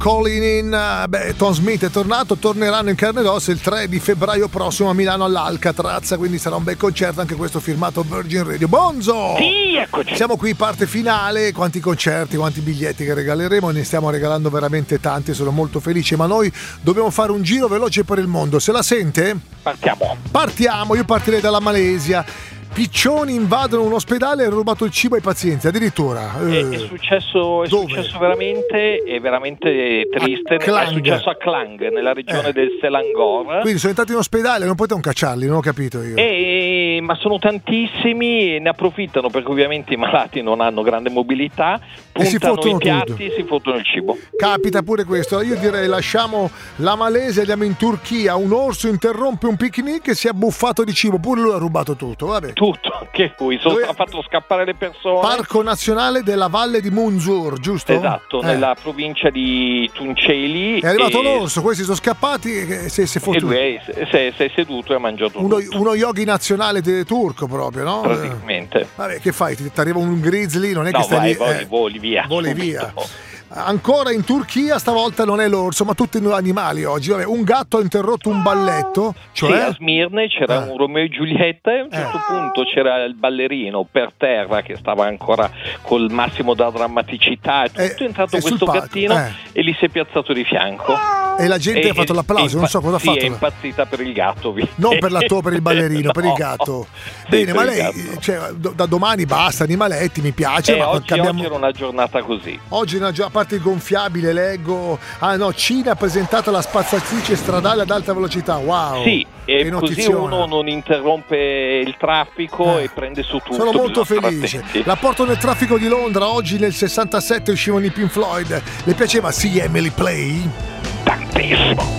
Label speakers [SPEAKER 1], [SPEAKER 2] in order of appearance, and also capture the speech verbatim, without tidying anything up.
[SPEAKER 1] Calling In. Beh, Tom Smith è tornato, torneranno in carne ed ossa il tre di febbraio prossimo a Milano all'Alcatraz, quindi sarà un bel concerto, anche questo firmato Virgin Radio. Bonzo!
[SPEAKER 2] Sì, eccoci.
[SPEAKER 1] Siamo qui, parte finale, quanti concerti, quanti biglietti che regaleremo, ne stiamo regalando veramente tanti, sono molto felice, ma noi dobbiamo fare un giro veloce per il mondo. Se la sente?
[SPEAKER 2] Partiamo.
[SPEAKER 1] Partiamo, io partirei dalla Malesia. Piccioni invadono un ospedale e hanno rubato il cibo ai pazienti, addirittura.
[SPEAKER 2] È, è successo, è successo veramente, è veramente triste. È successo a Klang, nella regione eh. del Selangor.
[SPEAKER 1] Quindi sono entrati in ospedale, non potevano cacciarli, non ho capito io.
[SPEAKER 2] E, ma sono tantissimi e ne approfittano perché ovviamente i malati non hanno grande mobilità, puntano i piatti tutto. E si fottono il cibo.
[SPEAKER 1] Capita pure questo. Io direi lasciamo la Malesia, andiamo in Turchia. Un orso interrompe un picnic e si è buffato di cibo, pure lui ha rubato tutto. Vabbè.
[SPEAKER 2] Tutto, anche lui, sono
[SPEAKER 1] Dove...
[SPEAKER 2] ha fatto scappare le persone.
[SPEAKER 1] Parco nazionale della Valle di Munzur, giusto?
[SPEAKER 2] Esatto, eh. nella provincia di Tunceli.
[SPEAKER 1] È arrivato
[SPEAKER 2] e...
[SPEAKER 1] l'orso, questi sono scappati e si è fottuto.
[SPEAKER 2] E lui si è, è seduto e ha mangiato
[SPEAKER 1] uno,
[SPEAKER 2] tutto.
[SPEAKER 1] Uno yogi nazionale de- turco proprio, no?
[SPEAKER 2] Praticamente.
[SPEAKER 1] Vabbè, che fai? Ti arriva un grizzly, non è
[SPEAKER 2] no,
[SPEAKER 1] che stai
[SPEAKER 2] vai,
[SPEAKER 1] lì...
[SPEAKER 2] Voli,
[SPEAKER 1] eh,
[SPEAKER 2] voli via.
[SPEAKER 1] Voli via. Ancora in Turchia, stavolta non è l'orso, ma tutti gli animali oggi. Vabbè, un gatto ha interrotto un balletto. Cioè...
[SPEAKER 2] Sì, a Smirne c'era eh. un Romeo e Giulietta e a un certo eh. punto c'era il ballerino per terra che stava ancora col massimo da drammaticità. È tutto
[SPEAKER 1] eh,
[SPEAKER 2] entrato questo gattino eh. e gli si è piazzato di fianco.
[SPEAKER 1] E la gente
[SPEAKER 2] e,
[SPEAKER 1] ha fatto l'applauso,
[SPEAKER 2] impa-
[SPEAKER 1] non so cosa ha
[SPEAKER 2] sì,
[SPEAKER 1] fatto.
[SPEAKER 2] È impazzita per il gatto.
[SPEAKER 1] Non per l'attore, per il ballerino,
[SPEAKER 2] no.
[SPEAKER 1] per il gatto.
[SPEAKER 2] Sì,
[SPEAKER 1] Bene, ma lei, cioè, da domani basta, animaletti, mi piace.
[SPEAKER 2] Eh,
[SPEAKER 1] ma
[SPEAKER 2] oggi,
[SPEAKER 1] cambiamo...
[SPEAKER 2] oggi era una giornata così.
[SPEAKER 1] Oggi, a parte il gonfiabile, leggo. Ah no, Cina ha presentato la spazzatrice stradale ad alta velocità. Wow.
[SPEAKER 2] Sì, e così uno non interrompe il traffico eh. e prende su tutto.
[SPEAKER 1] Sono molto felice. La porto nel traffico di Londra. Oggi nel sessantasette uscivano i Pink Floyd. Le piaceva See Emily Play?
[SPEAKER 2] Tantissimo.